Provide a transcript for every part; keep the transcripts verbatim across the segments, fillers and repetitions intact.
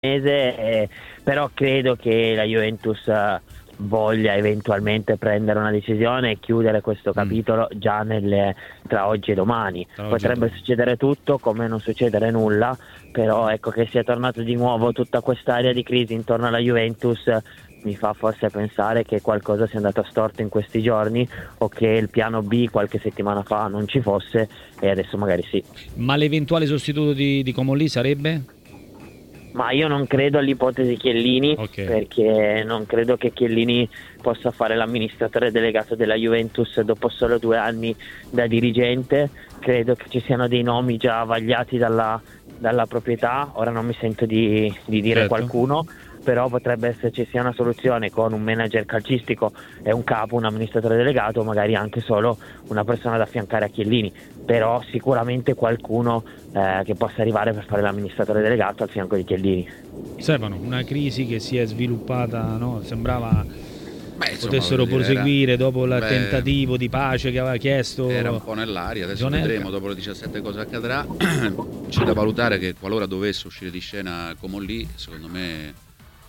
eh, però credo che la Juventus eh, voglia eventualmente prendere una decisione e chiudere questo capitolo mm. già nelle, tra oggi e domani. Tra Potrebbe oggi succedere tutto come non succedere nulla, però ecco che sia tornato di nuovo tutta quest'area di crisi intorno alla Juventus mi fa forse pensare che qualcosa sia andato storto in questi giorni o che il piano B qualche settimana fa non ci fosse e adesso magari sì. Ma l'eventuale sostituto di, di Comolli sarebbe? Ma io non credo all'ipotesi Chiellini, okay. perché non credo che Chiellini possa fare l'amministratore delegato della Juventus dopo solo due anni da dirigente. Credo che ci siano dei nomi già vagliati dalla, dalla proprietà, ora non mi sento di, di dire certo. qualcuno, però potrebbe esserci sia una soluzione con un manager calcistico e un capo, un amministratore delegato, magari anche solo una persona da affiancare a Chiellini, però sicuramente qualcuno eh, che possa arrivare per fare l'amministratore delegato al fianco di Chiellini. Stefano, una crisi che si è sviluppata, no? Sembrava Beh, insomma, potessero proseguire era, dopo il beh, tentativo di pace che aveva chiesto. Era un po' nell'aria, adesso Zonelka. Vedremo dopo le diciassette cosa accadrà. C'è da valutare che qualora dovesse uscire di scena Comolli, secondo me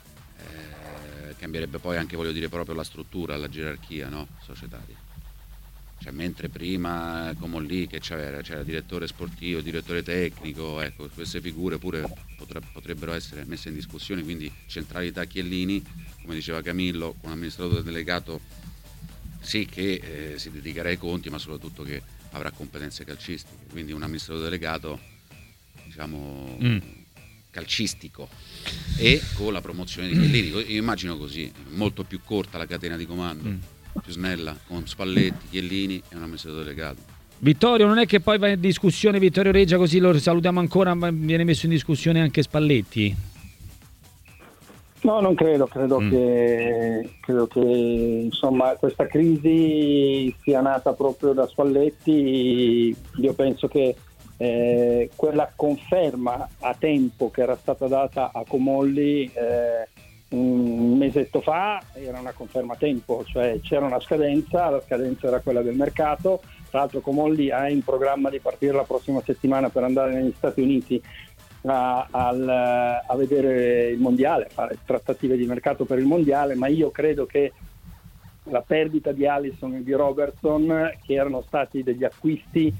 cambierebbe poi anche, voglio dire, proprio la struttura, la gerarchia, no? societaria. Cioè, mentre prima Comolli che c'era, c'era direttore sportivo, direttore tecnico, ecco, queste figure pure potrebbero essere messe in discussione, quindi centralità Chiellini, come diceva Camillo, con un amministratore delegato sì che eh, si dedicherà ai conti, ma soprattutto che avrà competenze calcistiche, quindi un amministratore delegato, diciamo... Mm. calcistico e con la promozione di Chiellini. Io immagino così, molto più corta la catena di comando, mm. più snella, con Spalletti, Chiellini e un amministratore delegato. Vittorio, non è che poi va in discussione Vittorio Reggia, così lo salutiamo ancora, ma viene messo in discussione anche Spalletti? No, non credo, credo mm. che credo che insomma questa crisi sia nata proprio da Spalletti. Io penso che Eh, quella conferma a tempo che era stata data a Comolli eh, un mesetto fa era una conferma a tempo, cioè c'era una scadenza, la scadenza era quella del mercato. Tra l'altro Comolli ha in programma di partire la prossima settimana per andare negli Stati Uniti a, al, a vedere il mondiale, fare trattative di mercato per il mondiale, ma io credo che la perdita di Alisson e di Robertson, che erano stati degli acquisti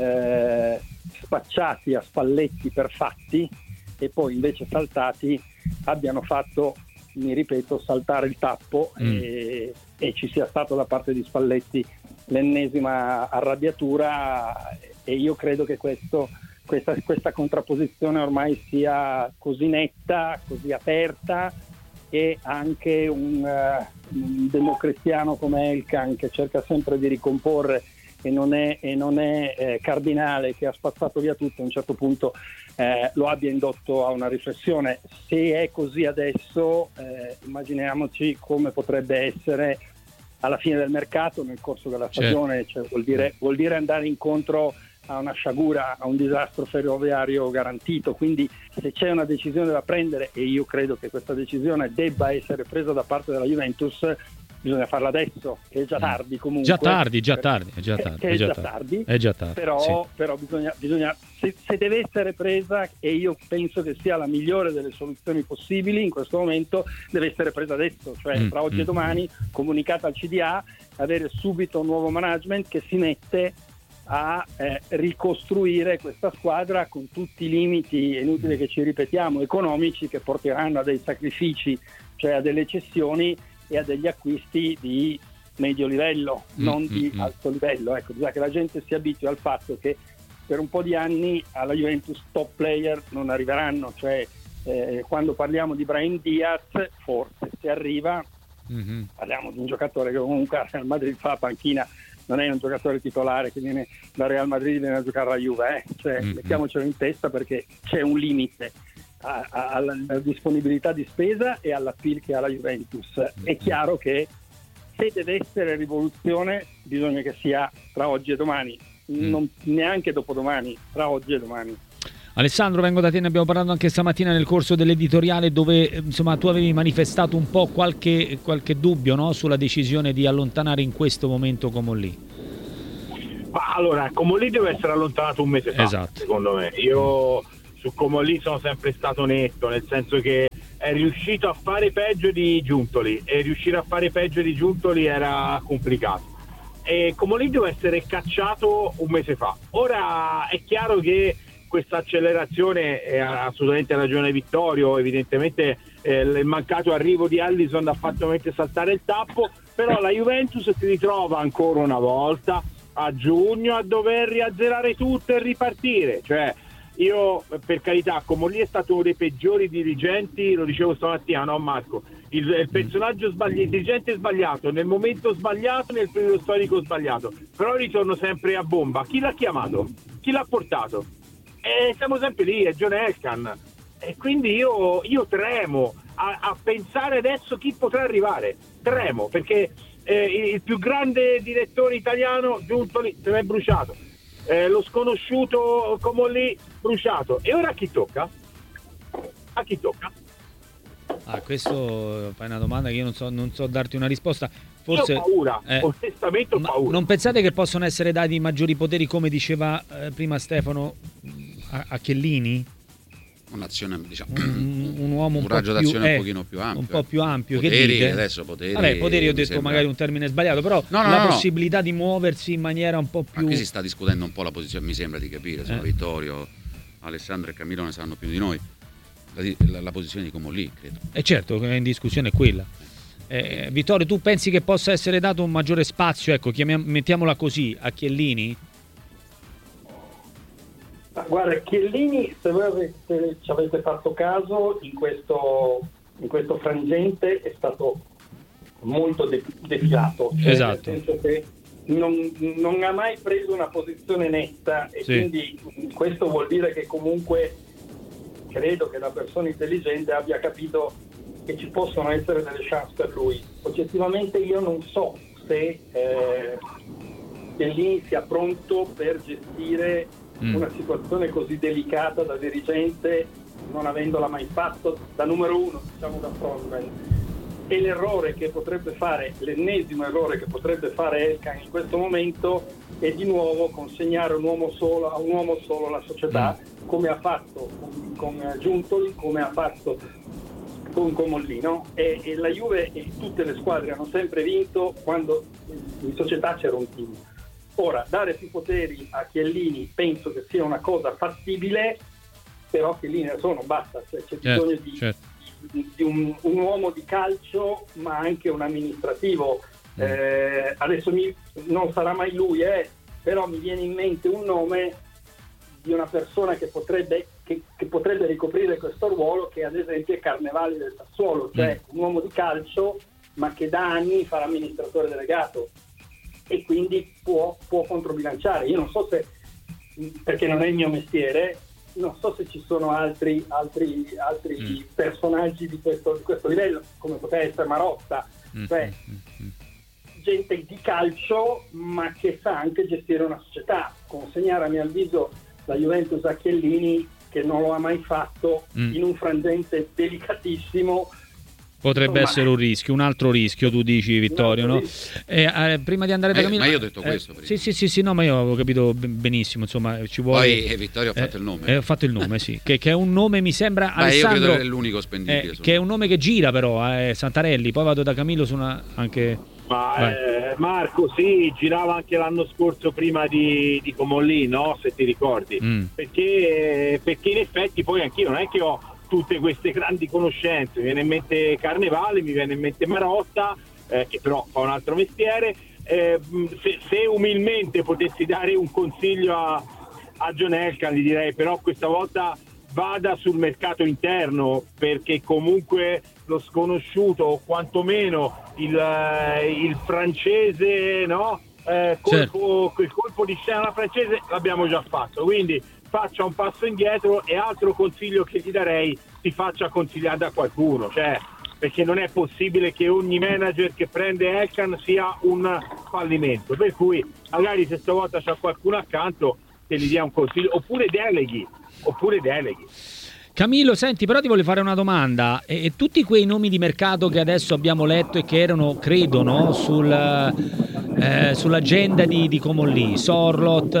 eh, spacciati a Spalletti per fatti e poi invece saltati, abbiano fatto, mi ripeto, saltare il tappo mm. e, e ci sia stato da parte di Spalletti l'ennesima arrabbiatura, e io credo che questo, questa, questa contrapposizione ormai sia così netta, così aperta, e anche un, uh, un democristiano come Elkan, che cerca sempre di ricomporre e non è, e non è eh, Cardinale, che ha spazzato via tutto, a un certo punto eh, lo abbia indotto a una riflessione. Se è così adesso, eh, immaginiamoci come potrebbe essere alla fine del mercato, nel corso della stagione. Cioè, vuol dire, vuol dire andare incontro a una sciagura, a un disastro ferroviario garantito. Quindi se c'è una decisione da prendere, e io credo che questa decisione debba essere presa da parte della Juventus, bisogna farla adesso, che è già tardi comunque. Già tardi, già tardi, è già tardi. Che è, già tardi, è già tardi. Però, sì. però bisogna, bisogna se, se deve essere presa, e io penso che sia la migliore delle soluzioni possibili in questo momento, deve essere presa adesso, cioè mm, tra oggi mm, e domani, comunicata al C D A, avere subito un nuovo management che si mette a eh, ricostruire questa squadra con tutti i limiti, è inutile che ci ripetiamo, economici, che porteranno a dei sacrifici, cioè a delle cessioni e a degli acquisti di medio livello, mm, non di mm, alto livello. Ecco, bisogna che la gente si abitui al fatto che per un po' di anni alla Juventus top player non arriveranno, cioè eh, quando parliamo di Brahim Diaz, forse se arriva, mm-hmm. parliamo di un giocatore che comunque al Real Madrid fa la panchina, non è un giocatore titolare che viene dal Real Madrid e viene a giocare alla Juve, eh? Cioè, mm-hmm. mettiamocelo in testa, perché c'è un limite a, a, alla, alla disponibilità di spesa e all'appeal che ha la Juventus. Mm-hmm. È chiaro che se deve essere rivoluzione bisogna che sia tra oggi e domani, mm. non neanche dopodomani, tra oggi e domani. Alessandro, vengo da te, ne abbiamo parlato anche stamattina nel corso dell'editoriale, dove insomma tu avevi manifestato un po' qualche, qualche dubbio, no? Sulla decisione di allontanare in questo momento Comolli. Ma allora, Comolli deve essere allontanato un mese fa, esatto. secondo me. Io su Comolli sono sempre stato netto, nel senso che è riuscito a fare peggio di Giuntoli e riuscire a fare peggio di Giuntoli era complicato. E Comolli deve essere cacciato un mese fa. Ora è chiaro che questa accelerazione, ha assolutamente ragione Vittorio, evidentemente eh, il mancato arrivo di Alisson ha fatto mettere saltare il tappo, però la Juventus si ritrova ancora una volta a giugno a dover riazzerare tutto e ripartire. Cioè, io per carità, Comolli è stato uno dei peggiori dirigenti, lo dicevo stamattina, no Marco? Il, il personaggio sbagliato, il dirigente sbagliato, nel momento sbagliato, nel periodo storico sbagliato, però ritorno sempre a bomba. Chi l'ha chiamato? Chi l'ha portato? E siamo sempre lì, è John Elkann, e quindi io, io tremo a, a pensare adesso chi potrà arrivare, tremo perché eh, il più grande direttore italiano Giuntoli se l'è bruciato, eh, lo sconosciuto Comolli bruciato, e ora a chi tocca? A chi tocca? Ah, questo fai una domanda che io non so, non so darti una risposta. Forse, io ho paura, eh, onestamente ho paura. Non pensate che possono essere dati maggiori poteri, come diceva eh, prima Stefano, a, a Chiellini? Un'azione, diciamo, un, un uomo un, un raggio po' d'azione più, un pochino più ampio. Un po' più ampio. Poteri, che dite? adesso poteri. Vabbè, poteri ho detto sembra... magari un termine sbagliato, però no, no, la no, possibilità no. di muoversi in maniera un po' più... Ma qui si sta discutendo un po' la posizione, mi sembra di capire, sono eh. Vittorio, Alessandro e Camillo ne sanno più di noi. La, la, la posizione di Comolli, credo. E certo, in discussione è quella. Eh, Vittorio, tu pensi che possa essere dato un maggiore spazio, ecco, chiamiam- mettiamola così, a Chiellini? Ma guarda, Chiellini, se voi avete, ci avete fatto caso, in questo, in questo frangente è stato molto de- defilato. Cioè, esatto. Nel senso che non, non ha mai preso una posizione netta, e sì. quindi questo vuol dire che comunque credo che la persona intelligente abbia capito che ci possono essere delle chance per lui. Oggettivamente io non so se eh, Chiellini sia pronto per gestire mm. una situazione così delicata da dirigente, non avendola mai fatto da numero uno, diciamo da frontman. E l'errore che potrebbe fare, l'ennesimo errore che potrebbe fare Elkann in questo momento è di nuovo consegnare un uomo solo a un uomo solo la società, mm. come ha fatto con, con Giuntoli, come ha fatto con Comolli, no? E, e la Juve e tutte le squadre hanno sempre vinto quando in società c'era un team. Ora, dare più poteri a Chiellini penso che sia una cosa fattibile, però Chiellini adesso non basta, cioè, c'è certo, bisogno di, certo. di, di un, un uomo di calcio, ma anche un amministrativo. Mm. Eh, adesso mi, non sarà mai lui, eh, però mi viene in mente un nome di una persona che potrebbe che, che potrebbe ricoprire questo ruolo, che ad esempio è Carnevali del Sassuolo, cioè mm. un uomo di calcio ma che da anni fa l'amministratore delegato e quindi può, può controbilanciare. Io non so se, perché non è il mio mestiere, non so se ci sono altri altri, altri mm. personaggi di questo, di questo livello, come potrebbe essere Marotta, mm. cioè mm. gente di calcio ma che sa anche gestire una società. Consegnare a mio avviso la Juventus a Chiellini, che non lo ha mai fatto, mm. in un frangente delicatissimo, potrebbe insomma, essere un rischio, un altro rischio, tu dici, Vittorio, no? Eh, eh, prima di andare da Camillo, ma io ho detto eh, questo prima. Sì, sì, sì, sì, no, ma io avevo capito benissimo, insomma, ci vuole. Poi eh, Vittorio ha fatto eh, il nome. Eh, ho fatto il nome, sì, che, che è un nome, mi sembra, ma Alessandro, io credo che è l'unico spendibile. Eh, che è un nome che gira però, eh, Santarelli, poi vado da Camillo su una anche... Ma eh, Marco, sì, girava anche l'anno scorso prima di, di Comolli, no? Se ti ricordi, mm. perché, perché in effetti poi anch'io non è che ho tutte queste grandi conoscenze, mi viene in mente Carnevale, mi viene in mente Marotta, eh, che però fa un altro mestiere. Eh, se, se umilmente potessi dare un consiglio a, a John Elkann, gli direi però questa volta vada sul mercato interno, perché comunque lo sconosciuto, o quantomeno il, il francese, no? Eh, colpo, certo. Il colpo di scena francese l'abbiamo già fatto, quindi faccia un passo indietro, e altro consiglio che gli darei, si faccia consigliare da qualcuno, cioè, perché non è possibile che ogni manager che prende Elkann sia un fallimento, per cui magari se stavolta c'è qualcuno accanto che gli dia un consiglio, oppure deleghi oppure deleghi. Camillo, senti, però ti voglio fare una domanda. E, e tutti quei nomi di mercato che adesso abbiamo letto e che erano, credo, no, sul, eh, sull'agenda di, di Comolli, Sorlot,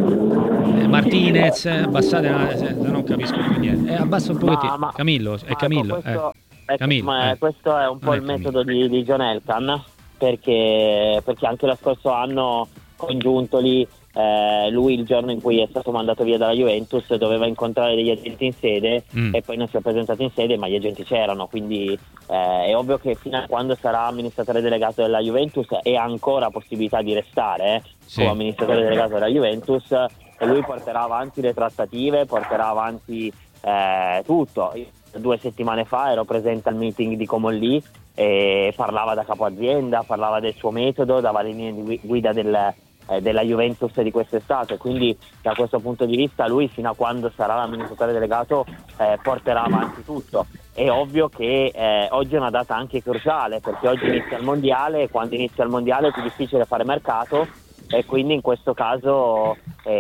eh, Martinez, abbassate, eh, se non capisco più niente. Eh, abbassa un pochettino. Ma, ma, Camillo, è Camillo. Questo, eh. è, Camillo, ma eh. questo è un po' Non il è metodo di, di John Elkann, perché, perché anche lo scorso anno con Giuntoli, eh, lui il giorno in cui è stato mandato via dalla Juventus doveva incontrare degli agenti in sede mm. e poi non si è presentato in sede, ma gli agenti c'erano, quindi eh, è ovvio che fino a quando sarà amministratore delegato della Juventus e ha ancora possibilità di restare eh, sì. come amministratore delegato della Juventus, e lui porterà avanti le trattative, porterà avanti eh, tutto. Due settimane fa ero presente al meeting di Comolli e parlava da capo azienda, parlava del suo metodo, dava le linee di guida del, eh, della Juventus di quest'estate, quindi da questo punto di vista lui fino a quando sarà l'amministratore delegato eh, porterà avanti tutto. È ovvio che eh, oggi è una data anche cruciale, perché oggi inizia il mondiale e quando inizia il mondiale è più difficile fare mercato, e quindi in questo caso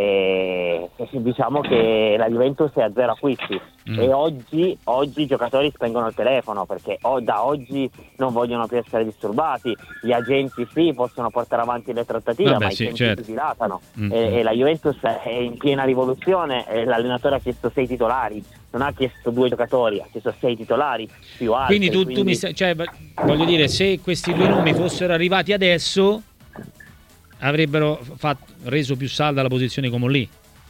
eh, diciamo che la Juventus è a zero acquisti mm. e oggi, oggi i giocatori spengono il telefono, perché oh, da oggi non vogliono più essere disturbati, gli agenti sì possono portare avanti le trattative, Vabbè, ma sì, i tempi certo. si dilatano mm. e, e la Juventus è in piena rivoluzione e l'allenatore ha chiesto sei titolari, non ha chiesto due giocatori, ha chiesto sei titolari più altri. Quindi tu, quindi... tu mi stai, cioè, voglio dire, se questi due nomi fossero arrivati adesso avrebbero fatto, reso più salda la posizione Comolli.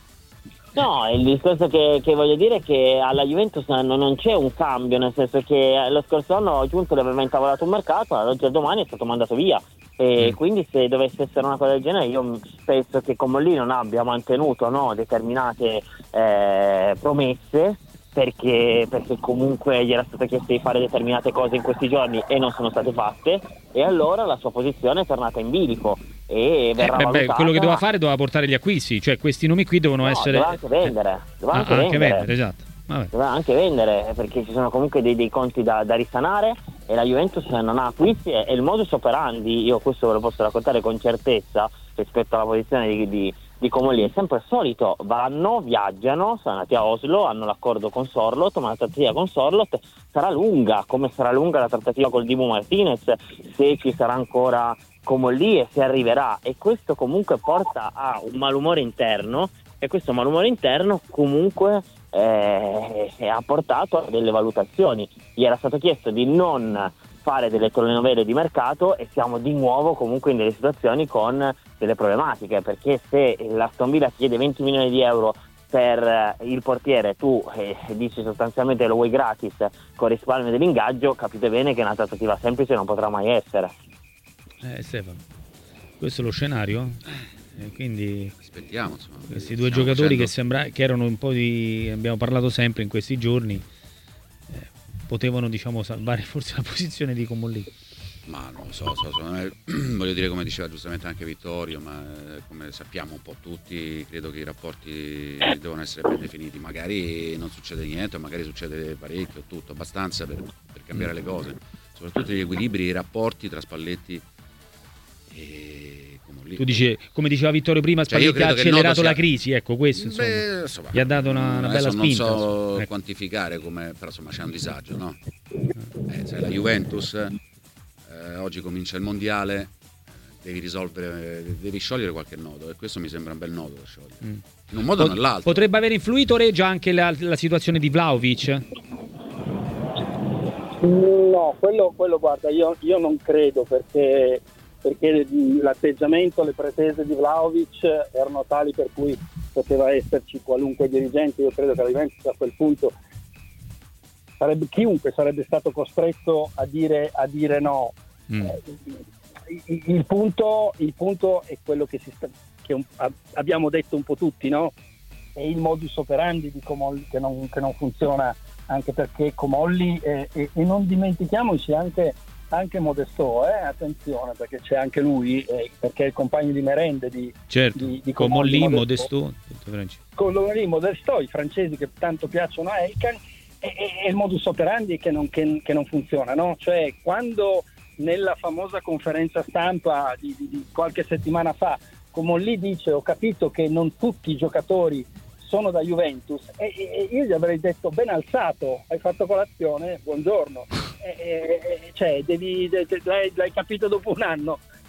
No, il discorso che, che voglio dire è che alla Juventus non, non c'è un cambio, nel senso che lo scorso anno Giuntoli aveva intavolato un mercato, oggi al domani è stato mandato via e mm. quindi se dovesse essere una cosa del genere io penso che Comolli non abbia mantenuto no, determinate eh, promesse, perché, perché comunque gli era stato chiesto di fare determinate cose in questi giorni e non sono state fatte, e allora la sua posizione è tornata in bilico e verrà eh, beh, valutata. Quello che doveva fare doveva portare gli acquisti, cioè questi nomi qui devono no, essere doveva anche vendere doveva ah, anche, anche vendere. vendere esatto Vabbè. Doveva anche vendere, perché ci sono comunque dei, dei conti da, da risanare e la Juventus non ha acquisti e, e il modus operandi, io questo ve lo posso raccontare con certezza rispetto alla posizione di, di di Comolli, è sempre il solito, vanno, viaggiano, sono andati a Oslo, hanno l'accordo con Sorlot, ma la trattativa con Sorlot sarà lunga, come sarà lunga la trattativa col Dibu Martinez, se ci sarà ancora Comolli e se arriverà, e questo comunque porta a un malumore interno, e questo malumore interno comunque eh, ha portato a delle valutazioni. Gli era stato chiesto di non fare delle telenovele di mercato e siamo di nuovo comunque in delle situazioni con delle problematiche, perché se l'Aston Villa chiede venti milioni di euro per il portiere, tu eh, dici sostanzialmente lo vuoi gratis con risparmio dell'ingaggio, capite bene che una trattativa semplice non potrà mai essere. Eh Stefano, questo è lo scenario? Eh, quindi aspettiamo insomma, questi due giocatori facendo... che sembra che erano un po' di, abbiamo parlato sempre in questi giorni, eh, potevano diciamo salvare forse la posizione di Comolli. Ma non lo so, so, so me, voglio dire, come diceva giustamente anche Vittorio, ma eh, come sappiamo un po' tutti, credo che i rapporti devono essere ben definiti, magari non succede niente, magari succede parecchio, tutto, abbastanza per, per cambiare le cose, soprattutto gli equilibri, i rapporti tra Spalletti e Comolli. Tu dici, come diceva Vittorio prima, Spalletti cioè ha accelerato sia... la crisi, ecco questo insomma, Beh, insomma gli ha dato una, una bella spinta. Non so insomma. quantificare come, però insomma c'è un disagio, no? Eh, sai, la Juventus... Eh, oggi comincia il mondiale, devi risolvere, devi sciogliere qualche nodo, e questo mi sembra un bel nodo da sciogliere, mm. in un modo o nell'altro. Potrebbe aver influito, Reggia, anche la, la situazione di Vlahovic? No, quello, quello guarda, io, io non credo, perché, perché l'atteggiamento, le pretese di Vlahovic erano tali per cui poteva esserci qualunque dirigente. Io credo che la Juventus a quel punto sarebbe, chiunque sarebbe stato costretto a dire, a dire no. Mm. Eh, il, il, punto, il punto è quello che, si sta, che un, abbiamo detto un po' tutti, no? È il modus operandi di Comolli che non, che non funziona, anche perché Comolli eh, e, e non dimentichiamoci anche, anche Modesto, eh? Attenzione, perché c'è anche lui, eh, perché è il compagno di merende di, certo. di, di Comolli, Comolli Modesto, Comolli, Modesto, i francesi che tanto piacciono a Elkann, e, e, e il modus operandi che non, che, che non funziona, no? Cioè quando nella famosa conferenza stampa di, di, di qualche settimana fa Comolli dice ho capito che non tutti i giocatori sono da Juventus, e, e, e io gli avrei detto ben alzato, hai fatto colazione, buongiorno, e, e, cioè devi, de, de, l'hai, l'hai capito dopo un anno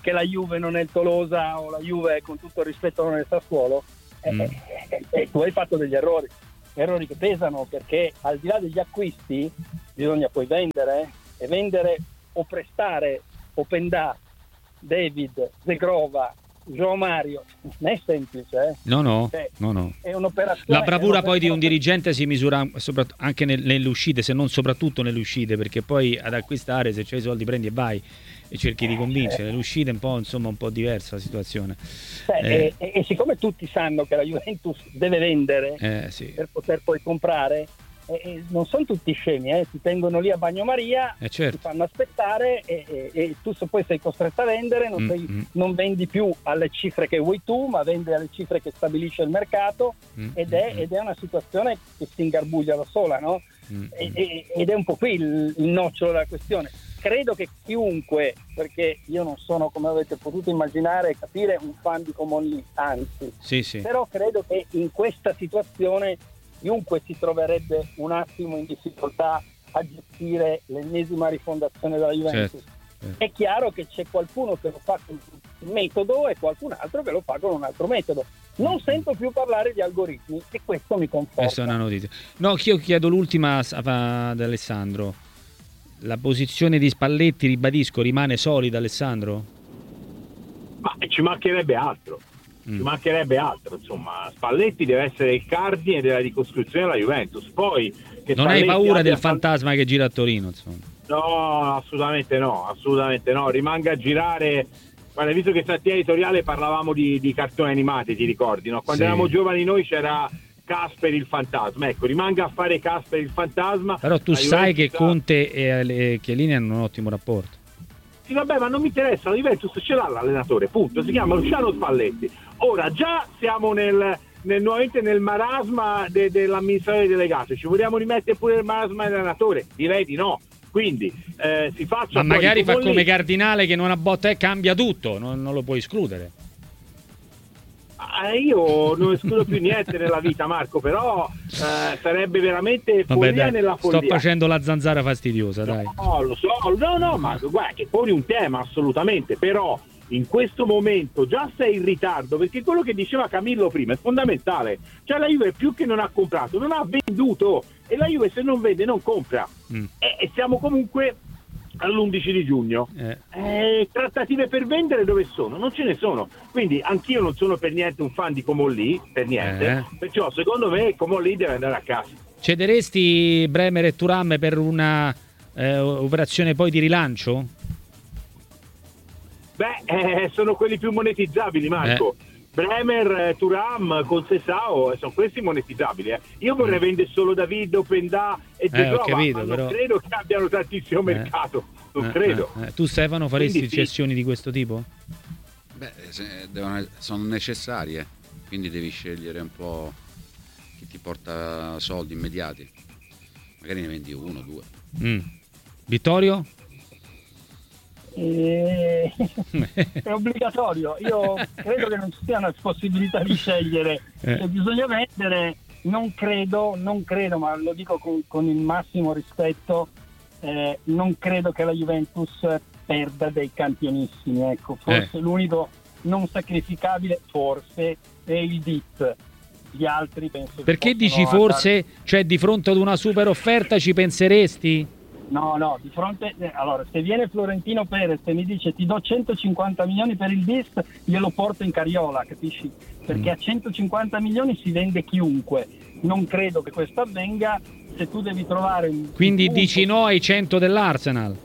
che la Juve non è il Tolosa o la Juve, con tutto il rispetto, non è il Sassuolo, mm. e, e, e tu hai fatto degli errori, errori che pesano, perché al di là degli acquisti bisogna poi vendere, e vendere o prestare Openda, David, Zegrova, João Mario non è semplice, eh? no no, cioè, no no è un'operazione. La bravura un'operazione... poi di un dirigente si misura anche nelle uscite, se non soprattutto nelle uscite, perché poi ad acquistare, se c'hai i soldi prendi e vai e cerchi di convincere. Le uscite un po', insomma, un po' diversa la situazione. Beh, eh. e, e siccome tutti sanno che la Juventus deve vendere eh, sì. per poter poi comprare, e, e non sono tutti scemi, eh, ti tengono lì a bagnomaria, eh, certo. ti fanno aspettare e, e, e tu se poi sei costretto a vendere non, sei, mm-hmm. non vendi più alle cifre che vuoi tu, ma vendi alle cifre che stabilisce il mercato, mm-hmm. ed, è, ed è una situazione che si ingarbuglia da sola, no? Mm-hmm. E, e, ed è un po' qui il, il nocciolo della questione. Credo che chiunque, perché io non sono, come avete potuto immaginare e capire, un fan di Common Lee, anzi, sì, sì. però credo che in questa situazione chiunque si troverebbe un attimo in difficoltà a gestire l'ennesima rifondazione della Juventus. Certo, certo. È chiaro che c'è qualcuno che lo fa con un metodo e qualcun altro che lo fa con un altro metodo. Non sento più parlare di algoritmi e questo mi conforta. Questa è una notizia. No, io chiedo l'ultima ad Alessandro. La posizione di Spalletti, ribadisco, rimane solida, Alessandro? Ma ci mancherebbe altro. Mm. Ci mancherebbe altro, insomma. Spalletti deve essere il cardine della ricostruzione della Juventus. Poi che non Spalletti hai paura del fan... fantasma che gira a Torino, insomma? No, assolutamente no, assolutamente no. Rimanga a girare. Guarda, visto che stamattina editoriale parlavamo di, di cartoni animati, ti ricordi, no? Quando sì. eravamo giovani noi c'era Casper il fantasma, ecco, rimanga a fare Casper il fantasma. Però tu sai che Conte e Chiellini hanno un ottimo rapporto. Sì, vabbè, ma non mi interessa, la Juventus ce l'ha l'allenatore, punto, si chiama Luciano Spalletti. Ora già siamo nel, nel nuovamente nel marasma de, dell'amministratore delegato, ci vogliamo rimettere pure il marasma dell'allenatore? Direi di no. Quindi eh, si faccia. Ma magari fa come lì. Cardinale che non ha botta e cambia tutto, non, non lo puoi escludere. Ah, io non escludo più niente nella vita, Marco, però eh, sarebbe veramente Vabbè, follia dai, nella follia. sto facendo la zanzara fastidiosa, no, dai. No, lo so, no, no, ma guarda che poni un tema assolutamente, però in questo momento già sei in ritardo, perché quello che diceva Camillo prima è fondamentale. Cioè la Juve più che non ha comprato, non ha venduto, e la Juve se non vende non compra. Mm. E, e siamo comunque all'undici di giugno. Eh. Eh, trattative per vendere dove sono? Non ce ne sono. Quindi anch'io non sono per niente un fan di Common Lee, per niente. Eh. Perciò secondo me Common Lee deve andare a casa. Cederesti Bremer e Thuram per una eh, operazione poi di rilancio? Beh, eh, sono quelli più monetizzabili, Marco. Eh. Bremer, Thuram, Conceição, sono questi monetizzabili. Eh. Io vorrei mm. vendere solo David, Openda e Zegrova, eh, capito, ma non però... credo che abbiano tantissimo eh. mercato. Non eh, credo. Eh, eh. Tu, Stefano, faresti quindi, cessioni sì. di questo tipo? Beh, devono, sono necessarie, quindi devi scegliere un po' chi ti porta soldi immediati. Magari ne vendi uno, due. Mm. Vittorio? Eh, è obbligatorio. Io credo che non ci sia una possibilità di scegliere. Eh. Se bisogna vendere, non credo, non credo, ma lo dico con, con il massimo rispetto, eh, non credo che la Juventus perda dei campionissimi. Ecco, forse eh. l'unico non sacrificabile, forse, è il D I T. Gli altri penso. Perché dici forse? Andare... Cioè, di fronte ad una super offerta ci penseresti? No, no, di fronte, eh, allora, se viene Florentino Perez e mi dice ti do centocinquanta milioni per il D I S, glielo porto in carriola, capisci? Perché mm. a centocinquanta milioni si vende chiunque. Non credo che questo avvenga. Se tu devi trovare un quindi un dici no ai cento dell'Arsenal?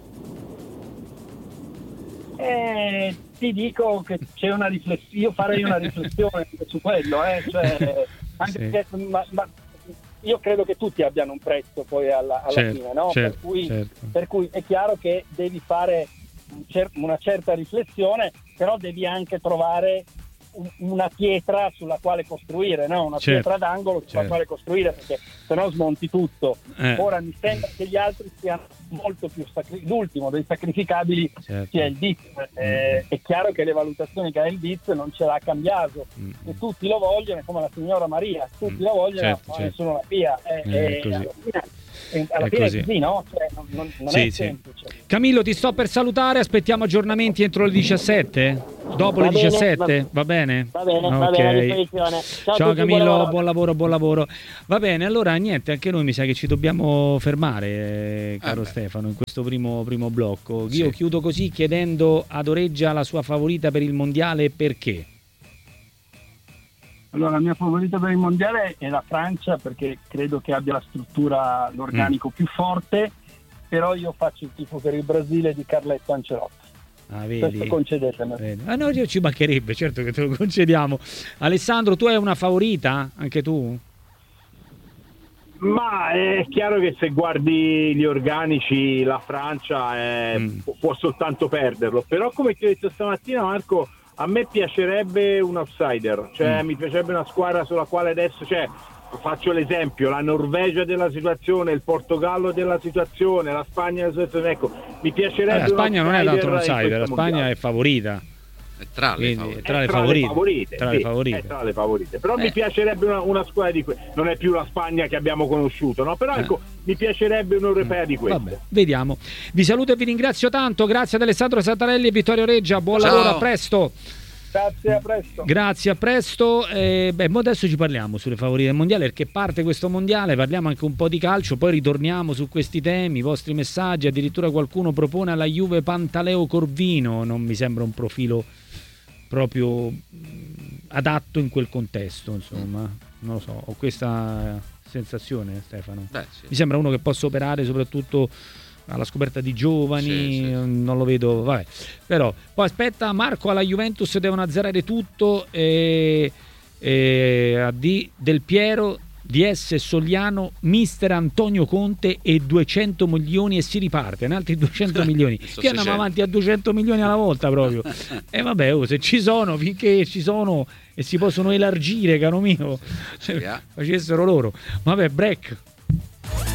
Eh, ti dico che c'è una riflessione, io farei una riflessione su quello, eh, cioè, anche sì. perché ma, ma, io credo che tutti abbiano un prezzo poi alla, alla certo, fine, no? Certo, per, cui, certo. per cui è chiaro che devi fare un cer- una certa riflessione, però devi anche trovare un, una pietra sulla quale costruire, no? Una certo, pietra d'angolo sulla certo. quale costruire, perché se no smonti tutto. Eh. Ora mi sembra che gli altri siano molto più sacri- l'ultimo dei sacrificabili certo. sia il D I Z. Eh, è chiaro che le valutazioni che ha il D I Z non ce l'ha cambiato, mm. e tutti lo vogliono, come la signora Maria, tutti mm. lo vogliono, certo, ma certo. nessuno la pia. Eh, eh, eh, alla fine, alla è fine così. è così, no? Cioè, non, non, non sì, è sì. semplice. Camillo, ti sto per salutare, aspettiamo aggiornamenti entro le diciassette? Dopo va le bene, diciassette? Va, va bene? Va bene, okay. va bene, a disposizione. Ciao, Ciao tutti, Camillo, buon lavoro. buon lavoro, buon lavoro. Va bene, allora niente, anche noi mi sa che ci dobbiamo fermare, eh, caro eh Stefano, in questo primo, primo blocco. Sì. Io chiudo così chiedendo ad Oreggia la sua favorita per il mondiale, perché? Allora, la mia favorita per il mondiale è la Francia, perché credo che abbia la struttura, l'organico mm. più forte, però io faccio il tifo per il Brasile di Carletto Ancelotti. Ah, vedi? Questo concedetemi. Vedi. Ah, no, ci mancherebbe, certo che te lo concediamo. Alessandro, tu hai una favorita? Anche tu? Ma è chiaro che se guardi gli organici la Francia è, mm. può soltanto perderlo, però come ti ho detto stamattina, Marco, a me piacerebbe un outsider, cioè mm. mi piacerebbe una squadra sulla quale adesso, cioè, faccio l'esempio, la Norvegia della situazione, il Portogallo della situazione, la Spagna della situazione, ecco, mi piacerebbe. Eh, la Spagna non è tanto un outsider, la Spagna mondiale. è favorita. È tra le Quindi, favorite. tra le È tra favorite, le favorite, tra sì, le favorite. è tra le favorite. Però Eh. mi piacerebbe una, una squadra di queste, non è più la Spagna che abbiamo conosciuto, no? Però Eh. ecco, mi piacerebbe un europea di queste. Vabbè, vediamo. Vi saluto e vi ringrazio tanto. Grazie ad Alessandro Santarelli e Vittorio Reggia. Buon Ciao. lavoro, a presto. Grazie, a presto. Grazie, a presto. Eh, beh, mo adesso ci parliamo sulle favorite del mondiale, perché parte questo mondiale, parliamo anche un po' di calcio, poi ritorniamo su questi temi, i vostri messaggi. Addirittura qualcuno propone alla Juve Pantaleo Corvino, non mi sembra un profilo proprio adatto in quel contesto, insomma, non lo so, ho questa sensazione, Stefano. Beh, sì. Mi sembra uno che possa operare soprattutto alla scoperta di giovani, Sì, sì, sì. non lo vedo, vabbè. Però poi aspetta, Marco, alla Juventus devono azzerare tutto e, e a D Del Piero, D S Soliano, mister Antonio Conte e duecento milioni e si riparte, in altri duecento milioni. Che andiamo avanti a duecento milioni alla volta proprio. E vabbè, oh, se ci sono, finché ci sono e si possono elargire, caro mio, Sì, eh. facessero loro. Vabbè, break.